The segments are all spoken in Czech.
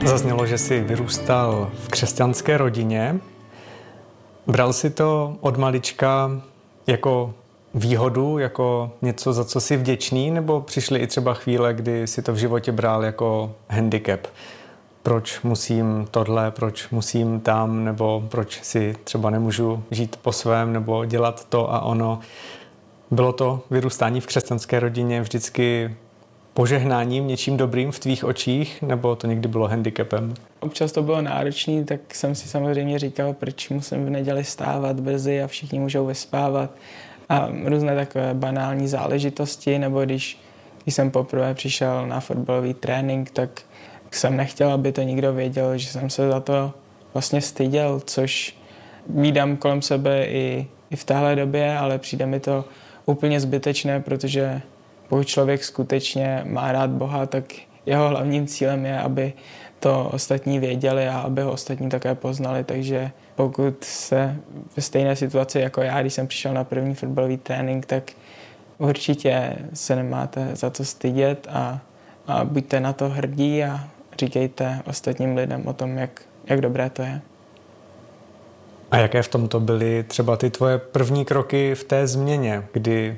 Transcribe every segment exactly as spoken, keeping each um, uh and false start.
Zaznělo, že jsi vyrůstal v křesťanské rodině. Bral jsi to od malička jako výhodu, jako něco, za co jsi vděčný, nebo přišly i třeba chvíle, kdy si to v životě bral jako handicap? Proč musím tohle, proč musím tam, nebo proč si třeba nemůžu žít po svém, nebo dělat to a ono. Bylo to vyrůstání v křesťanské rodině vždycky požehnáním, něčím dobrým v tvých očích, nebo to někdy bylo handicapem? Občas to bylo náročný, tak jsem si samozřejmě říkal, proč musím v neděli stávat brzy a všichni můžou vyspávat. A různé takové banální záležitosti, nebo když, když jsem poprvé přišel na fotbalový trénink, tak jsem nechtěl, aby to nikdo věděl, že jsem se za to vlastně styděl, což vídám kolem sebe i, i v téhle době, ale přijde mi to úplně zbytečné, protože pokud člověk skutečně má rád Boha, tak jeho hlavním cílem je, aby to ostatní věděli a aby ho ostatní také poznali. Takže pokud se ve stejné situaci jako já, když jsem přišel na první fotbalový trénink, tak určitě se nemáte za co stydět a, a buďte na to hrdí a říkejte ostatním lidem o tom, jak, jak dobré to je. A jaké v tomto byly třeba ty tvoje první kroky v té změně, kdy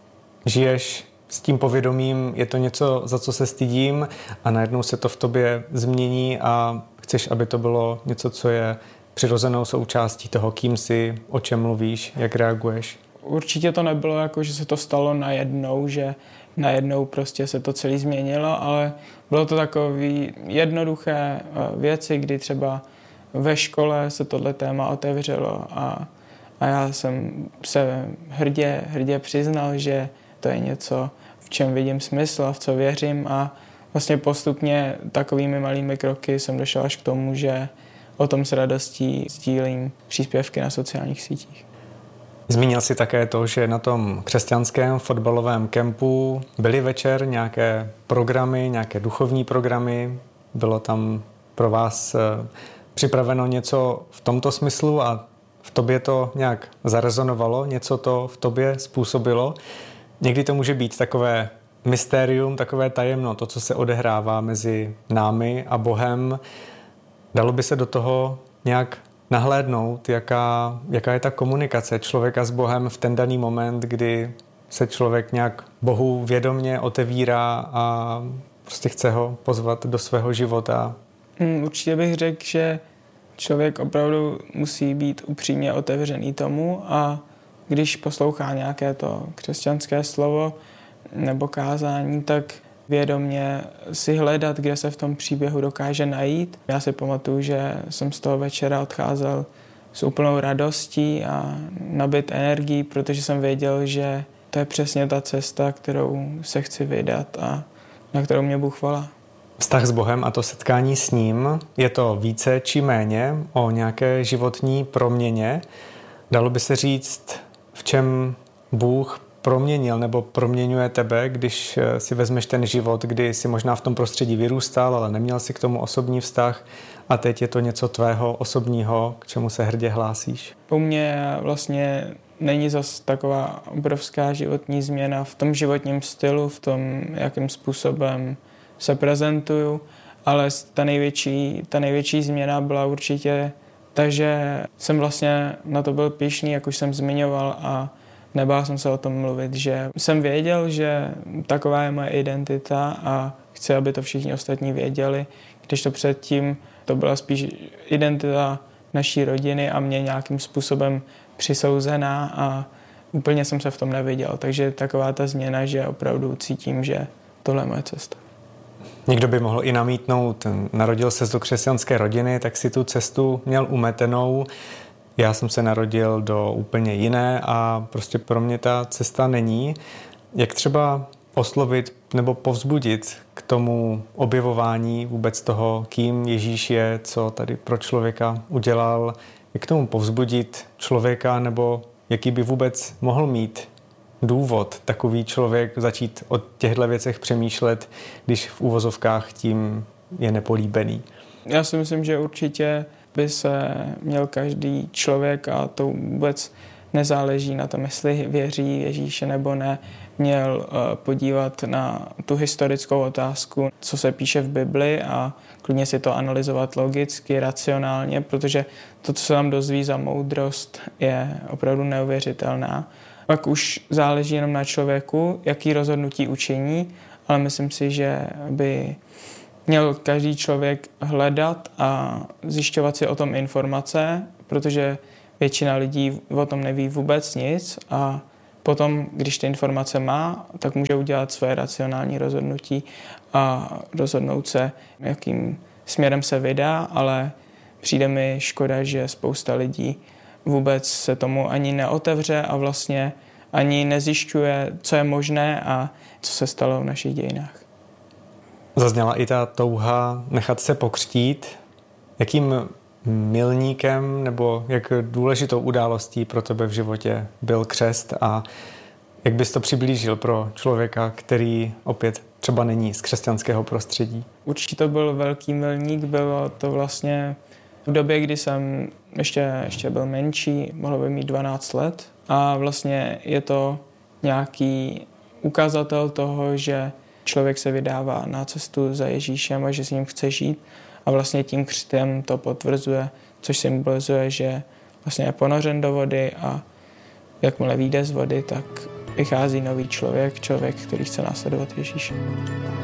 žiješ s tím povědomím, je to něco, za co se stydím a najednou se to v tobě změní a chceš, aby to bylo něco, co je přirozenou součástí toho, kým jsi, o čem mluvíš, jak reaguješ? Určitě to nebylo jako, že se to stalo najednou, že najednou prostě se to celé změnilo, ale bylo to takové jednoduché věci, kdy třeba ve škole se tohle téma otevřelo a, a já jsem se hrdě, hrdě přiznal, že to je něco, v čem vidím smysl a v co věřím a vlastně postupně takovými malými kroky jsem došel až k tomu, že o tom s radostí sdílím příspěvky na sociálních sítích. Zmínil jsi také to, že na tom křesťanském fotbalovém kempu byly večer nějaké programy, nějaké duchovní programy. Bylo tam pro vás připraveno něco v tomto smyslu a v tobě to nějak zarezonovalo, něco to v tobě způsobilo. Někdy to může být takové mystérium, takové tajemno, to, co se odehrává mezi námi a Bohem. Dalo by se do toho nějak nahlédnout, jaká, jaká je ta komunikace člověka s Bohem v ten daný moment, kdy se člověk nějak Bohu vědomně otevírá a prostě chce ho pozvat do svého života. Určitě bych řekl, že člověk opravdu musí být upřímně otevřený tomu a když poslouchá nějaké to křesťanské slovo nebo kázání, tak vědomě si hledat, kde se v tom příběhu dokáže najít. Já si pamatuju, že jsem z toho večera odcházel s úplnou radostí a nabit energií, protože jsem věděl, že to je přesně ta cesta, kterou se chci vydat a na kterou mě Bůh volá. Vztah s Bohem a to setkání s ním, je to více či méně o nějaké životní proměně? Dalo by se říct, v čem Bůh proměnil nebo proměňuje tebe, když si vezmeš ten život, kdy si možná v tom prostředí vyrůstal, ale neměl si k tomu osobní vztah a teď je to něco tvého osobního, k čemu se hrdě hlásíš? U mě vlastně není zas taková obrovská životní změna v tom životním stylu, v tom, jakým způsobem se prezentuju, ale ta největší, ta největší změna byla určitě ta, že jsem vlastně na to byl pyšný, jak už jsem zmiňoval a nebál jsem se o tom mluvit, že jsem věděl, že taková je moje identita a chci, aby to všichni ostatní věděli, když to předtím to byla spíš identita naší rodiny a mě nějakým způsobem přisouzená a úplně jsem se v tom neviděl. Takže taková ta změna, že opravdu cítím, že tohle je moje cesta. Někdo by mohl i namítnout, narodil ses do křesťanské rodiny, tak si tu cestu měl umetenou. Já jsem se narodil do úplně jiné a prostě pro mě ta cesta není. Jak třeba oslovit nebo povzbudit k tomu objevování vůbec toho, kým Ježíš je, co tady pro člověka udělal, jak k tomu povzbudit člověka nebo jaký by vůbec mohl mít důvod takový člověk začít o těchto věcech přemýšlet, když v uvozovkách tím je nepolíbený? Já si myslím, že určitě by se měl každý člověk, a to vůbec nezáleží na tom, jestli věří Ježíše nebo ne, měl podívat na tu historickou otázku, co se píše v Bibli a klidně si to analyzovat logicky, racionálně, protože to, co se tam dozví za moudrost, je opravdu neuvěřitelná. Pak už záleží jenom na člověku, jaký rozhodnutí učiní, ale myslím si, že by měl každý člověk hledat a zjišťovat si o tom informace, protože většina lidí o tom neví vůbec nic a potom, když ty informace má, tak může udělat své racionální rozhodnutí a rozhodnout se, jakým směrem se vydá, ale přijde mi škoda, že spousta lidí vůbec se tomu ani neotevře a vlastně ani nezjišťuje, co je možné a co se stalo v našich dějinách. Zazněla i ta touha nechat se pokřtít. Jakým milníkem nebo jak důležitou událostí pro tebe v životě byl křest a jak bys to přiblížil pro člověka, který opět třeba není z křesťanského prostředí? Určitě to byl velký milník, bylo to vlastně v době, kdy jsem ještě, ještě byl menší, mohl by mít dvanáct let a vlastně je to nějaký ukazatel toho, že člověk se vydává na cestu za Ježíšem a že s ním chce žít a vlastně tím křtem to potvrzuje, což symbolizuje, že vlastně je ponořen do vody a jakmile vyjde z vody, tak vychází nový člověk, člověk, který chce následovat Ježíše.